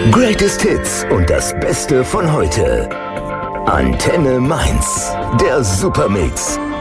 Greatest Hits und das Beste von heute. Antenne Mainz, der Supermix.